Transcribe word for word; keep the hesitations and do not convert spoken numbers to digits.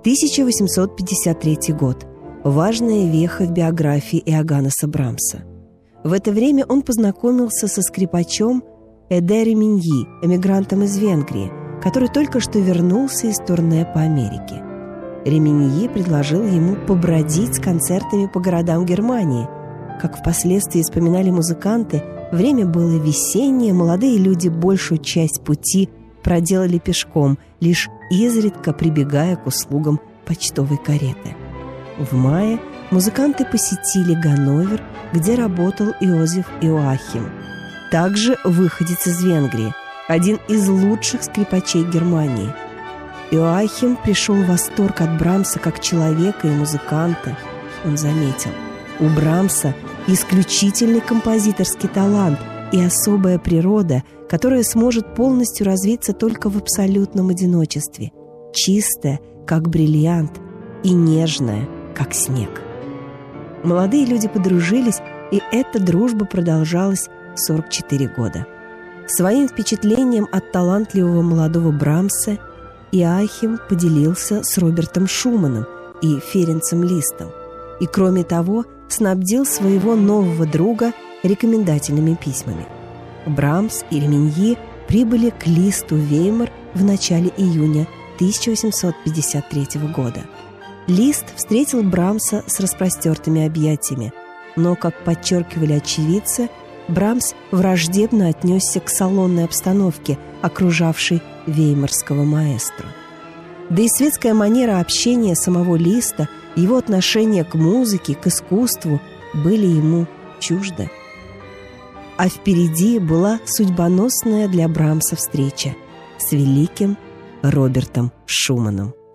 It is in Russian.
тысяча восемьсот пятьдесят третий год. Важная веха в биографии Иоганнеса Брамса. В это время он познакомился со скрипачом Эде Реминьи, эмигрантом из Венгрии, который только что вернулся из турне по Америке. Реминьи предложил ему побродить с концертами по городам Германии. Как впоследствии вспоминали музыканты, время было весеннее, молодые люди большую часть пути проделали пешком, лишь изредка прибегая к услугам почтовой кареты. В мае музыканты посетили Ганновер, где работал Иозеф Иоахим, также выходец из Венгрии, один из лучших скрипачей Германии. Иоахим пришел в восторг от Брамса как человека и музыканта. Он заметил: у Брамса исключительный композиторский талант и особая природа, которая сможет полностью развиться только в абсолютном одиночестве, чистая, как бриллиант, и нежная, как снег. Молодые люди подружились, и эта дружба продолжалась сорок четыре года. Своим впечатлением от талантливого молодого Брамса Иоахим поделился с Робертом Шуманом и Ференцем Листом, и, кроме того, снабдил своего нового друга рекомендательными письмами. Брамс и Реминьи прибыли к Листу в Веймар в начале июня тысяча восемьсот пятьдесят третьего года. Лист встретил Брамса с распростертыми объятиями, но, как подчеркивали очевидцы, Брамс враждебно отнесся к салонной обстановке, окружавшей веймарского маэстро. Да и светская манера общения самого Листа, его отношение к музыке, к искусству были ему чужды. А впереди была судьбоносная для Брамса встреча с великим Робертом Шуманом.